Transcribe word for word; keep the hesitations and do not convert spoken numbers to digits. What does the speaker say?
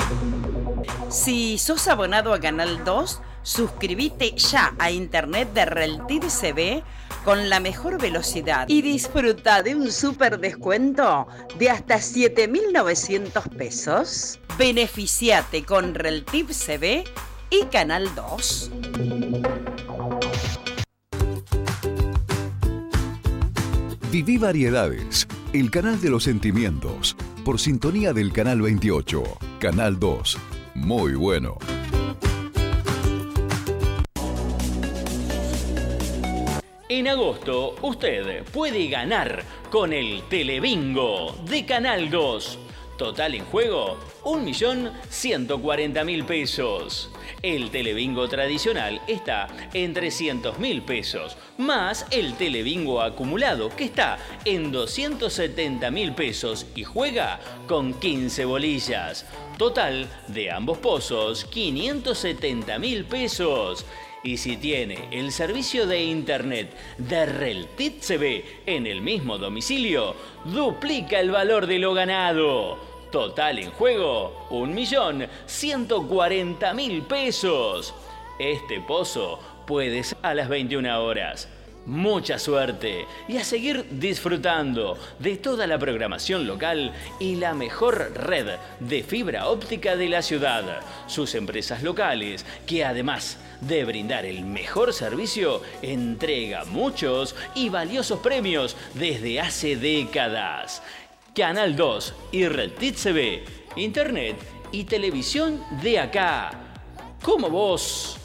Si sos abonado a Canal dos, suscríbete ya a internet de Reltiv C V con la mejor velocidad y disfruta de un super descuento de hasta siete mil novecientos pesos. Beneficiate con Reltiv C V y Canal dos. Viví Variedades, el canal de los sentimientos, por sintonía del Canal veintiocho. Canal dos, muy bueno. En agosto, usted puede ganar con el Telebingo de Canal dos. Total en juego, un millón ciento cuarenta mil pesos. El Telebingo tradicional está en trescientos mil pesos, más el Telebingo acumulado, que está en doscientos setenta mil pesos y juega con quince bolillas. Total de ambos pozos, quinientos setenta mil pesos. Y si tiene el servicio de internet de Reltiv C V en el mismo domicilio, duplica el valor de lo ganado. Total en juego, un millón ciento cuarenta mil pesos. Este pozo puede ser a las veintiuna horas. Mucha suerte y a seguir disfrutando de toda la programación local y la mejor red de fibra óptica de la ciudad. Sus empresas locales, que además de brindar el mejor servicio, entrega muchos y valiosos premios desde hace décadas. Canal dos y Reltiv C V, internet y televisión de acá. Como vos.